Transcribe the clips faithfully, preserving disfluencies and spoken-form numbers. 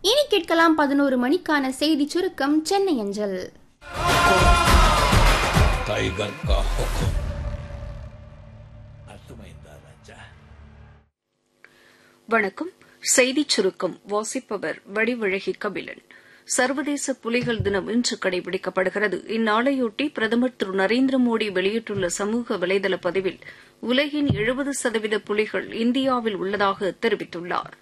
இனி கேட்கலாம் பதினோரு மணிக்கான செய்தி சுருக்கம் சென்னை அஞ்சல். டைகர் கா ஹுக்கும். அர்த்தமைந்தா ராஜா. வணக்கம். செய்திச் சுருக்கம் வாசிப்பவர் வடிவழகி கபிலன். சர்வதேச புலிகள் தினம் இன்று கடைபிடிக்கப்படுகிறது. இந்நாளையொட்டி பிரதமர் திரு நரேந்திர மோடி வெளியிட்டுள்ள சமூக வலைதள பதிவில் உலகின் எழுபது சதவீத புலிகள் இந்தியாவில் உள்ளதாக தெரிவித்துள்ளார்.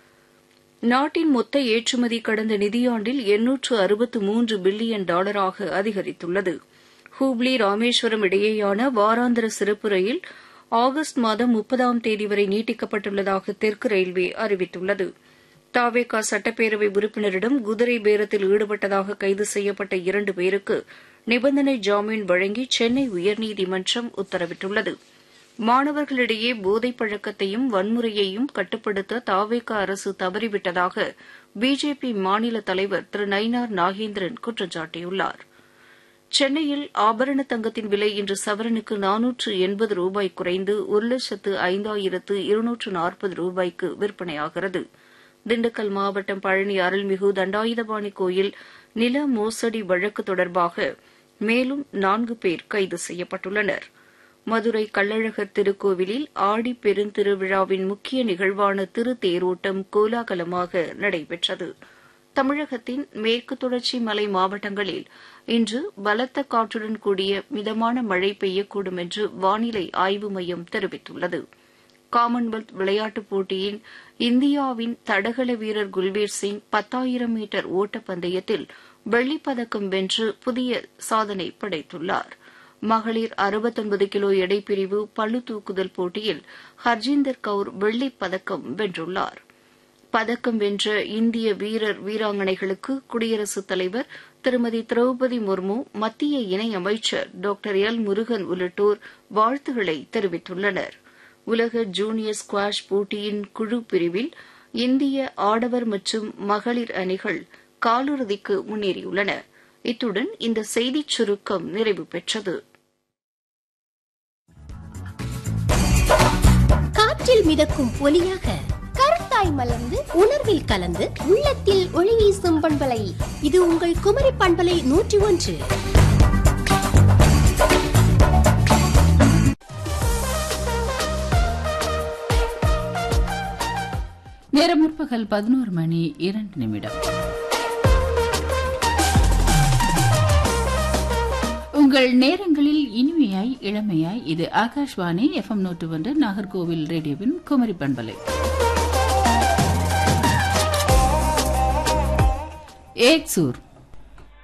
நாட்டின் மொத்த ஏற்றுமதி கடந்த நிதியாண்டில் எண்ணூற்று அறுபத்து மூன்று பில்லியன் டாலராக அதிகரித்துள்ளது. ஹூப்ளி ராமேஸ்வரம் இடையேயான வாராந்திர சிறப்பு ரயில் ஆகஸ்ட் மாதம் முப்பதாம் தேதி வரை நீட்டிக்கப்பட்டுள்ளதாக தெற்கு ரயில்வே அறிவித்துள்ளது. தாவேகா சட்டப்பேரவை உறுப்பினரிடம் குதிரை பேரத்தில் ஈடுபட்டதாக கைது செய்யப்பட்ட இரண்டு பேருக்கு நிபந்தனை ஜாமீன் வழங்கி சென்னை உயர்நீதிமன்றம் உத்தரவிட்டுள்ளது. மாணவர்களிடையே போதைப் பழக்கத்தையும் வன்முறையையும் கட்டுப்படுத்த தாவேகா அரசு தவறிவிட்டதாக பிஜேபி மாநில தலைவர் திரு நயினார் நாகேந்திரன் குற்றம் சாட்டியுள்ளார். சென்னையில் ஆபரண தங்கத்தின் விலை இன்று சவரனுக்கு நானூற்று எண்பது ரூபாய் குறைந்து ஒரு லட்சத்து ஐந்தாயிரத்து இருநூற்று நாற்பது ரூபாய்க்கு விற்பனையாகிறது. திண்டுக்கல் மாவட்டம் பழனி அருள்மிகு தண்டாயுதபாணி கோயில் நில மோசடி வழக்கு தொடர்பாக மேலும் நான்கு பேர் கைது செய்யப்பட்டுள்ளனர். மதுரை கள்ளழகர் திருக்கோவிலில் ஆடி பெருந்திருவிழாவின் முக்கிய நிகழ்வான திருத்தேரோட்டம் கோலாகலமாக நடைபெற்றது. தமிழகத்தின் மேற்கு தொடர்ச்சி மலை மாவட்டங்களில் இன்று பலத்த காற்றுடன் கூடிய மிதமான மழை பெய்யக்கூடும் என்று வானிலை ஆய்வு மையம் தெரிவித்துள்ளது. காமன்வெல்த் விளையாட்டுப் போட்டியின் இந்தியாவின் தடகள வீரர் குல்பீர் சிங் பத்தாயிரம் மீட்டர் ஓட்டப்பந்தயத்தில் வெள்ளிப்பதக்கம் வென்று புதிய சாதனை படைத்துள்ளார். மகளிர் அறுபத்தொன்பது கிலோ எடைப்பிரிவு பளு தூக்குதல் போட்டியில் ஹர்ஜிந்தர் கவுர் வெள்ளிப் பதக்கம் வென்றுள்ளார். பதக்கம் வென்ற இந்திய வீரர் வீராங்கனைகளுக்கு குடியரசுத் தலைவர் திருமதி திரௌபதி முர்மு, மத்திய இணையமைச்சர் டாக்டர் எல் முருகன் உள்ளிட்டோர் வாழ்த்துக்களை தெரிவித்துள்ளனர். உலக ஜூனியர் ஸ்குவாஷ் போட்டியின் குழு பிரிவில் இந்திய ஆடவர் மற்றும் மகளிர் அணிகள் காலிறுதிக்கு முன்னேறியுள்ளன. இத்துடன் இந்த செய்திச் சுருக்கம் நிறைவு பெற்றது. காற்றில் மிதக்கும் ஒலியாக கருத்தாய் மலர்ந்து உணர்வில் கலந்து உள்ளத்தில் ஒளி வீசும் பண்பலை இது உங்கள் குமரி பண்பலை நூற்றி ஒன்று. நேரம் முற்பகல் பதினோரு மணி இரண்டு நிமிடம். உங்கள் நேரங்களில் இனிமையாய் இளமையாய் இது ஆகாஷ்வாணி எஃப் எம் நூற்று ஒன்று நாகர்கோவில் ரேடியோவின் குமரி பண்பலை. ஏக் சூர்